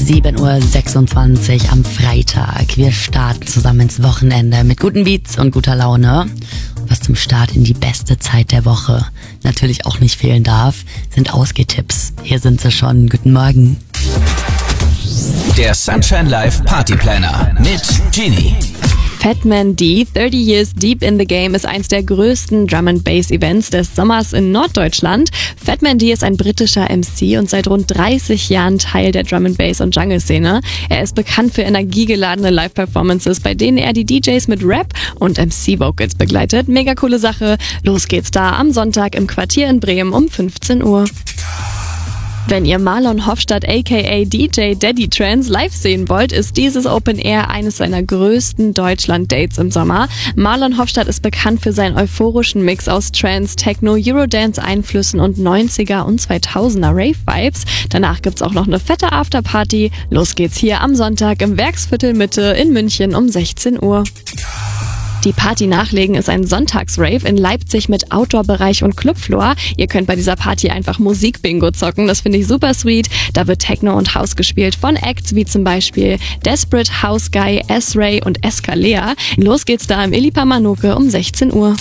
7:26 Uhr am Freitag. Wir starten zusammen ins Wochenende mit guten Beats und guter Laune. Und was zum Start in die beste Zeit der Woche natürlich auch nicht fehlen darf, sind Ausgehtipps. Hier sind sie schon. Guten Morgen. Der Sunshine Live Party Planner mit Genie. Fatman D, 30 Years Deep in the Game, ist eins der größten Drum-and-Bass-Events des Sommers in Norddeutschland. Fatman D ist ein britischer MC und seit rund 30 Jahren Teil der Drum-and-Bass- und Jungle-Szene. Er ist bekannt für energiegeladene Live-Performances, bei denen er die DJs mit Rap und MC-Vocals begleitet. Mega coole Sache. Los geht's da am Sonntag im Quartier in Bremen um 15 Uhr. Wenn ihr Marlon Hofstadt aka DJ Daddy Trance live sehen wollt, ist dieses Open Air eines seiner größten Deutschland-Dates im Sommer. Marlon Hofstadt ist bekannt für seinen euphorischen Mix aus Trance, Techno, Eurodance-Einflüssen und 90er und 2000er Rave-Vibes. Danach gibt's auch noch eine fette Afterparty. Los geht's hier am Sonntag im Werksviertel Mitte in München um 16 Uhr. Die Party nachlegen ist ein Sonntagsrave in Leipzig mit Outdoor-Bereich und Clubfloor. Ihr könnt bei dieser Party einfach Musik-Bingo zocken, das finde ich super sweet. Da wird Techno und House gespielt von Acts wie zum Beispiel Desperate, House Guy, S-Ray und Escalea. Los geht's da im Illipa Manoke um 16 Uhr.